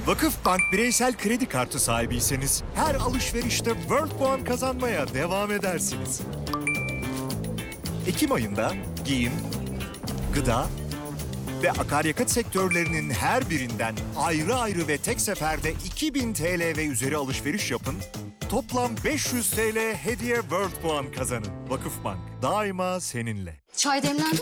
Vakıfbank bireysel kredi kartı sahibiyseniz her alışverişte World Puan kazanmaya devam edersiniz. Ekim ayında giyim, gıda ve akaryakıt sektörlerinin her birinden ayrı ayrı ve tek seferde 2000 TL ve üzeri alışveriş yapın. Toplam 500 TL hediye World Puan kazanın. Vakıfbank daima seninle. Çay demlendi